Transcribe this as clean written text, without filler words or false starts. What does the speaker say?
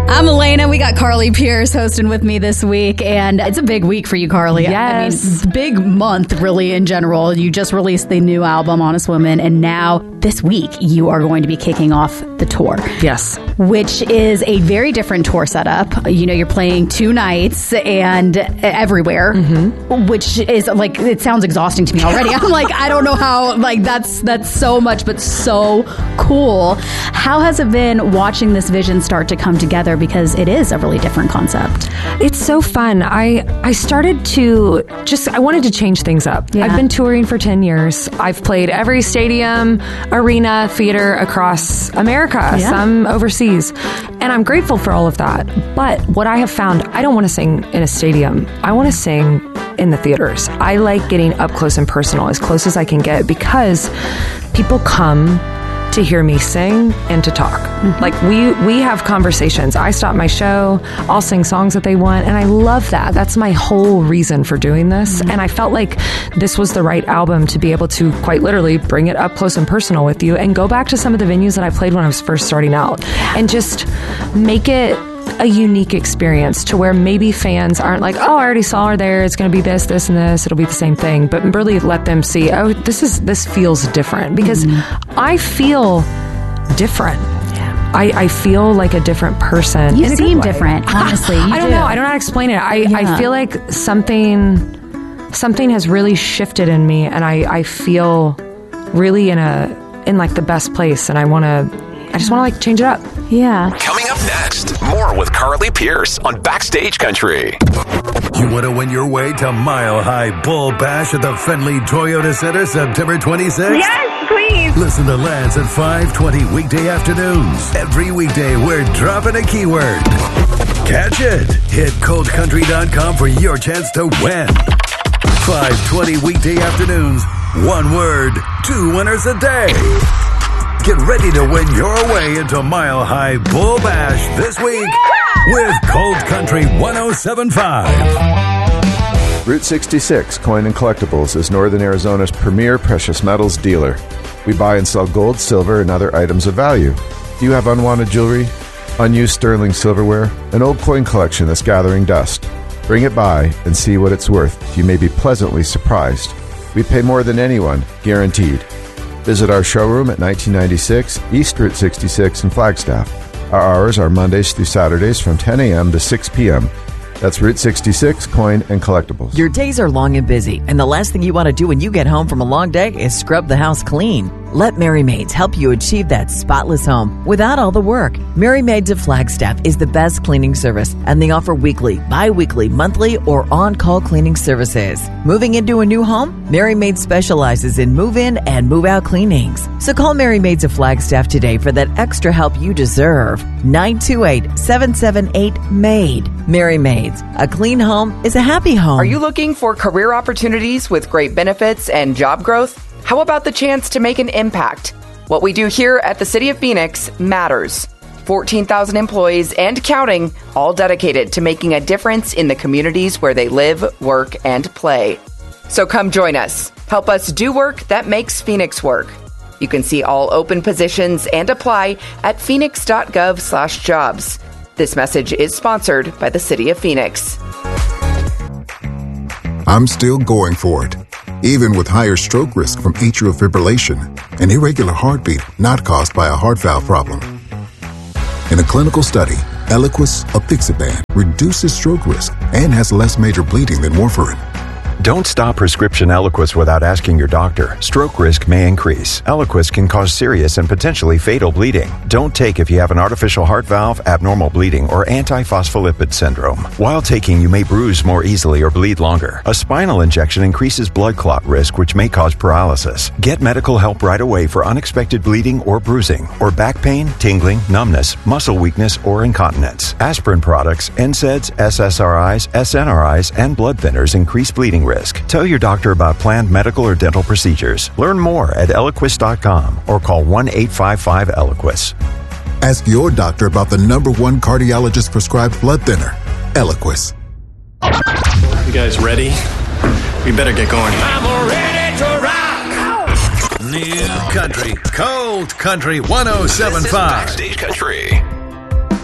I'm Elena. We got Carly Pierce hosting with me this week, and it's a big week for you, Carly. Yes. I mean, big month, really, in general. You just released the new album, Honest Woman, and now this week you are going to be kicking off the tour. Yes. Which is a very different tour setup. You know, you're playing 2 nights and everywhere, which is like, it sounds exhausting to me already. I'm like, I don't know how, like, that's so much, but so cool. How has it been watching this vision start to come together? Because it is a really different concept. It's so fun. I started to I wanted to change things up. Yeah. I've been touring for 10 years. I've played every stadium, arena, theater across America, some overseas. And I'm grateful for all of that. But what I have found, I don't want to sing in a stadium. I want to sing in the theaters. I like getting up close and personal, as close as I can get, because people come to hear me sing and to talk. Like we have conversations. I stop my show, I'll sing songs that they want, and I love that. That's my whole reason for doing this. And I felt like this was the right album to be able to quite literally bring it up close and personal with you and go back to some of the venues that I played when I was first starting out and just make it a unique experience to where maybe fans aren't like, oh, I already saw her there, it's going to be this, this, and this, it'll be the same thing, but really let them see, oh, this feels different, because I feel different. I feel like a different person. You seem different, honestly. I don't know. I don't know how to explain it. I feel like something has really shifted in me, and I feel really in like the best place, and I just want to like change it up. Yeah. Coming up next, more with Carly Pierce on Backstage Country. You want to win your way to Mile High Bull Bash at the Findlay Toyota Center September 26th? Yes, please. Listen to Lance at 5:20 weekday afternoons. Every weekday, we're dropping a keyword. Catch it. Hit coldcountry.com for your chance to win. 5:20 weekday afternoons. 1 word, 2 winners a day. Get ready to win your way into Mile High Bull Bash this week with Cold Country 107.5. Route 66 Coin and Collectibles is Northern Arizona's premier precious metals dealer. We buy and sell gold, silver, and other items of value. Do you have unwanted jewelry, unused sterling silverware, an old coin collection that's gathering dust? Bring it by and see what it's worth. You may be pleasantly surprised. We pay more than anyone, guaranteed. Visit our showroom at 1996 East Route 66 in Flagstaff. Our hours are Mondays through Saturdays from 10 a.m. to 6 p.m. That's Route 66 Coin and Collectibles. Your days are long and busy, and the last thing you want to do when you get home from a long day is scrub the house clean. Let Mary Maids help you achieve that spotless home without all the work. Mary Maids of Flagstaff is the best cleaning service, and they offer weekly, bi-weekly, monthly, or on-call cleaning services. Moving into a new home? Mary Maids specializes in move-in and move-out cleanings. So call Mary Maids of Flagstaff today for that extra help you deserve. 928-778-MAID. Mary Maids. A clean home is a happy home. Are you looking for career opportunities with great benefits and job growth? How about the chance to make an impact? What we do here at the City of Phoenix matters. 14,000 employees and counting, all dedicated to making a difference in the communities where they live, work, and play. So come join us. Help us do work that makes Phoenix work. You can see all open positions and apply at phoenix.gov/jobs. This message is sponsored by the City of Phoenix. I'm still going for it, even with higher stroke risk from atrial fibrillation, an irregular heartbeat not caused by a heart valve problem. In a clinical study, Eliquis apixaban reduces stroke risk and has less major bleeding than warfarin. Don't stop prescription Eliquis without asking your doctor. Stroke risk may increase. Eliquis can cause serious and potentially fatal bleeding. Don't take if you have an artificial heart valve, abnormal bleeding, or antiphospholipid syndrome. While taking, you may bruise more easily or bleed longer. A spinal injection increases blood clot risk, which may cause paralysis. Get medical help right away for unexpected bleeding or bruising, or back pain, tingling, numbness, muscle weakness, or incontinence. Aspirin products, NSAIDs, SSRIs, SNRIs, and blood thinners increase bleeding risk. Tell your doctor about planned medical or dental procedures. Learn more at Eliquis.com or call 1-855-ELIQUIS. Ask your doctor about the #1 cardiologist prescribed blood thinner, Eliquis. You guys ready? We better get going. I'm ready to rock! New country, Cold Country 107.5. Backstage Country.